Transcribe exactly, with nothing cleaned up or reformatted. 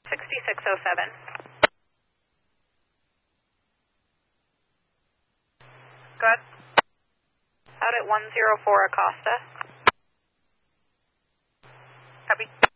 sixty-six oh seven. Go ahead. Out at one zero four Acosta. Copy.